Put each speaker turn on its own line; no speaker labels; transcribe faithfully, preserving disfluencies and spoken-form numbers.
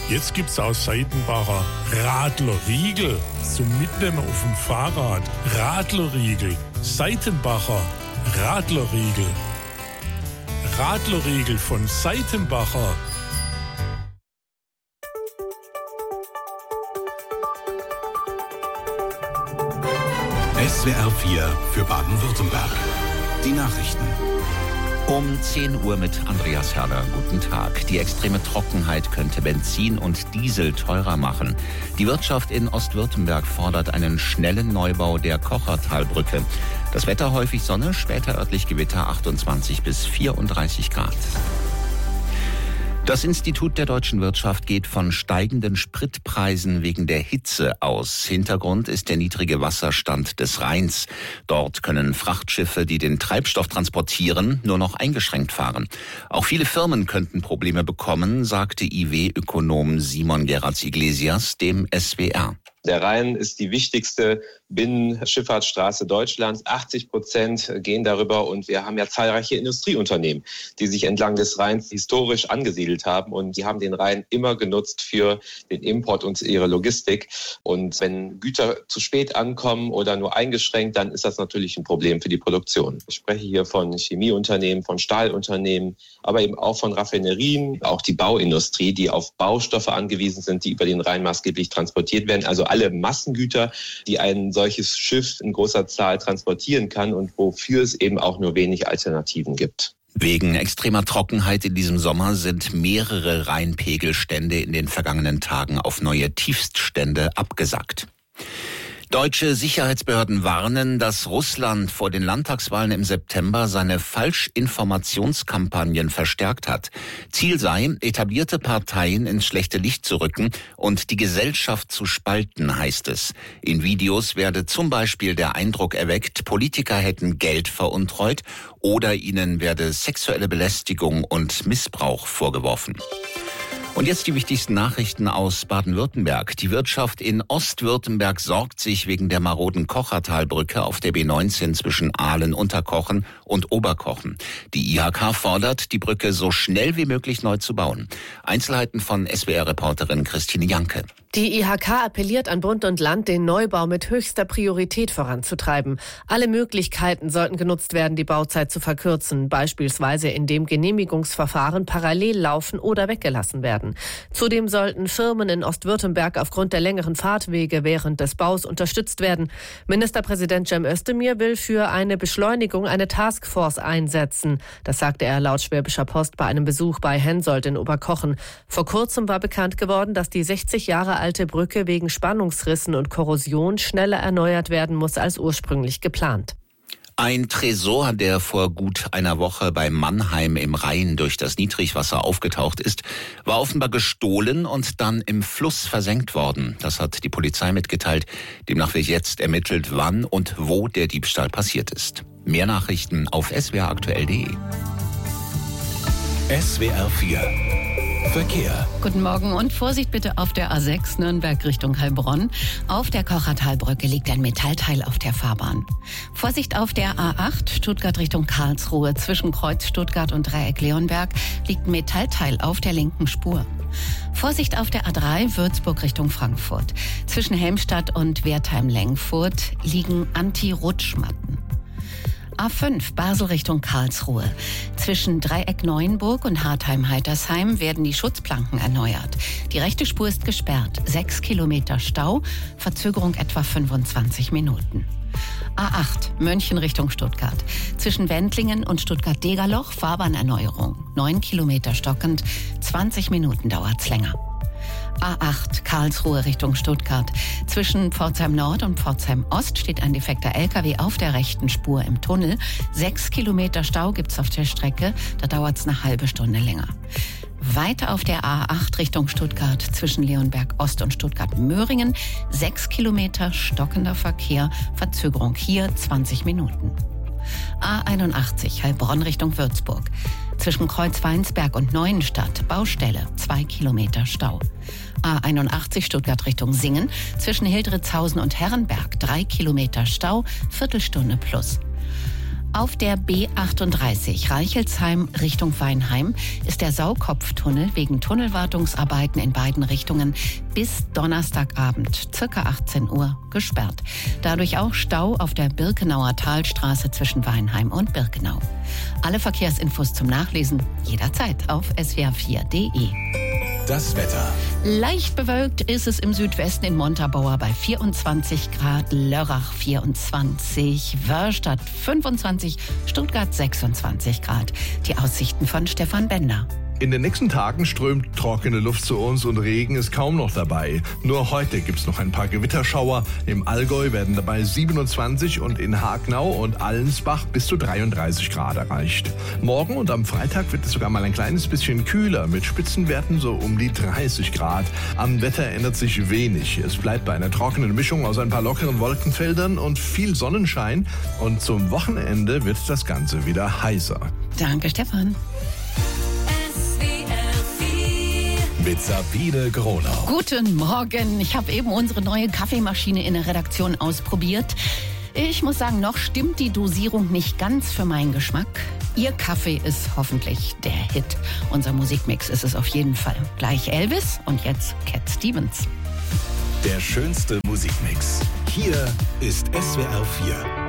Jetzt gibt's aus Seitenbacher Radlerriegel zum Mitnehmen auf dem Fahrrad. Radlerriegel, Seitenbacher Radlerriegel. Radlerriegel von Seitenbacher.
S W R vier für Baden-Württemberg. Die Nachrichten.
Um zehn Uhr mit Andreas Herder. Guten Tag. Die extreme Trockenheit könnte Benzin und Diesel teurer machen. Die Wirtschaft in Ostwürttemberg fordert einen schnellen Neubau der Kochertalbrücke. Das Wetter häufig Sonne, später örtlich Gewitter, achtundzwanzig bis vierunddreißig Grad. Das Institut der deutschen Wirtschaft geht von steigenden Spritpreisen wegen der Hitze aus. Hintergrund ist der niedrige Wasserstand des Rheins. Dort können Frachtschiffe, die den Treibstoff transportieren, nur noch eingeschränkt fahren. Auch viele Firmen könnten Probleme bekommen, sagte I W-Ökonom Simon Geratz-Iglesias dem S W R.
Der Rhein ist die wichtigste Binnenschifffahrtsstraße Deutschlands. achtzig Prozent gehen darüber und wir haben ja zahlreiche Industrieunternehmen, die sich entlang des Rheins historisch angesiedelt haben und die haben den Rhein immer genutzt für den Import und ihre Logistik. Und wenn Güter zu spät ankommen oder nur eingeschränkt, dann ist das natürlich ein Problem für die Produktion. Ich spreche hier von Chemieunternehmen, von Stahlunternehmen, aber eben auch von Raffinerien, auch die Bauindustrie, die auf Baustoffe angewiesen sind, die über den Rhein maßgeblich transportiert werden. Also alle Massengüter, die ein solches Schiff in großer Zahl transportieren kann und wofür es eben auch nur wenig Alternativen gibt.
Wegen extremer Trockenheit in diesem Sommer sind mehrere Rheinpegelstände in den vergangenen Tagen auf neue Tiefststände abgesackt. Deutsche Sicherheitsbehörden warnen, dass Russland vor den Landtagswahlen im September seine Falschinformationskampagnen verstärkt hat. Ziel sei, etablierte Parteien ins schlechte Licht zu rücken und die Gesellschaft zu spalten, heißt es. In Videos werde zum Beispiel der Eindruck erweckt, Politiker hätten Geld veruntreut oder ihnen werde sexuelle Belästigung und Missbrauch vorgeworfen. Und jetzt die wichtigsten Nachrichten aus Baden-Württemberg. Die Wirtschaft in Ostwürttemberg sorgt sich wegen der maroden Kochertalbrücke auf der B neunzehn zwischen Ahlen-Unterkochen und Oberkochen. Die I H K fordert, die Brücke so schnell wie möglich neu zu bauen. Einzelheiten von S W R-Reporterin Christine Janke.
Die I H K appelliert an Bund und Land, den Neubau mit höchster Priorität voranzutreiben. Alle Möglichkeiten sollten genutzt werden, die Bauzeit zu verkürzen, beispielsweise indem Genehmigungsverfahren parallel laufen oder weggelassen werden. Zudem sollten Firmen in Ostwürttemberg aufgrund der längeren Fahrtwege während des Baus unterstützt werden. Ministerpräsident Cem Özdemir will für eine Beschleunigung eine Taskforce einsetzen. Das sagte er laut Schwäbischer Post bei einem Besuch bei Hensoldt in Oberkochen. Vor kurzem war bekannt geworden, dass die sechzig Jahre alte Brücke wegen Spannungsrissen und Korrosion schneller erneuert werden muss als ursprünglich geplant.
Ein Tresor, der vor gut einer Woche bei Mannheim im Rhein durch das Niedrigwasser aufgetaucht ist, war offenbar gestohlen und dann im Fluss versenkt worden. Das hat die Polizei mitgeteilt. Demnach wird jetzt ermittelt, wann und wo der Diebstahl passiert ist. Mehr Nachrichten auf s w r aktuell punkt d e.
S W R vier Verkehr.
Guten Morgen und Vorsicht bitte auf der A sechs Nürnberg Richtung Heilbronn. Auf der Kochertalbrücke liegt ein Metallteil auf der Fahrbahn. Vorsicht auf der A acht Stuttgart Richtung Karlsruhe. Zwischen Kreuz Stuttgart und Dreieck Leonberg liegt ein Metallteil auf der linken Spur. Vorsicht auf der A drei Würzburg Richtung Frankfurt. Zwischen Helmstadt und Wertheim-Lengfurt liegen Anti-Rutschmatten. A fünf Basel Richtung Karlsruhe. Zwischen Dreieck Neuenburg und Hartheim-Heitersheim werden die Schutzplanken erneuert. Die rechte Spur ist gesperrt. Sechs Kilometer Stau, Verzögerung etwa fünfundzwanzig Minuten. A acht München Richtung Stuttgart. Zwischen Wendlingen und Stuttgart-Degerloch Fahrbahnerneuerung. Neun Kilometer stockend, zwanzig Minuten dauert's länger. A acht Karlsruhe Richtung Stuttgart. Zwischen Pforzheim Nord und Pforzheim Ost steht ein defekter L K W auf der rechten Spur im Tunnel. Sechs Kilometer Stau gibt's auf der Strecke, da dauert's eine halbe Stunde länger. Weiter auf der A acht Richtung Stuttgart zwischen Leonberg Ost und Stuttgart-Möhringen. Sechs Kilometer stockender Verkehr, Verzögerung hier zwanzig Minuten. A einundachtzig Heilbronn Richtung Würzburg. Zwischen Kreuzweinsberg und Neuenstadt Baustelle, zwei Kilometer Stau. A einundachtzig Stuttgart Richtung Singen. Zwischen Hildritzhausen und Herrenberg, drei Kilometer Stau, Viertelstunde plus. Auf der B achtunddreißig Reichelsheim Richtung Weinheim ist der Saukopftunnel wegen Tunnelwartungsarbeiten in beiden Richtungen bis Donnerstagabend, circa achtzehn Uhr, gesperrt. Dadurch auch Stau auf der Birkenauer Talstraße zwischen Weinheim und Birkenau. Alle Verkehrsinfos zum Nachlesen jederzeit auf s w r vier punkt d e.
Das Wetter.
Leicht bewölkt ist es im Südwesten in Montabaur bei vierundzwanzig Grad, Lörrach vierundzwanzig, Wörstadt fünfundzwanzig, Stuttgart sechsundzwanzig Grad. Die Aussichten von Stefan Bender.
In den nächsten Tagen strömt trockene Luft zu uns und Regen ist kaum noch dabei. Nur heute gibt's noch ein paar Gewitterschauer. Im Allgäu werden dabei siebenundzwanzig und in Hagnau und Allensbach bis zu dreiunddreißig Grad erreicht. Morgen und am Freitag wird es sogar mal ein kleines bisschen kühler mit Spitzenwerten so um die dreißig Grad. Am Wetter ändert sich wenig. Es bleibt bei einer trockenen Mischung aus ein paar lockeren Wolkenfeldern und viel Sonnenschein. Und zum Wochenende wird das Ganze wieder heißer.
Danke, Stefan.
Mit Sabine Gronau.
Guten Morgen. Ich habe eben unsere neue Kaffeemaschine in der Redaktion ausprobiert. Ich muss sagen, noch stimmt die Dosierung nicht ganz für meinen Geschmack. Ihr Kaffee ist hoffentlich der Hit. Unser Musikmix ist es auf jeden Fall. Gleich Elvis und jetzt Cat Stevens.
Der schönste Musikmix. Hier ist S W R vier.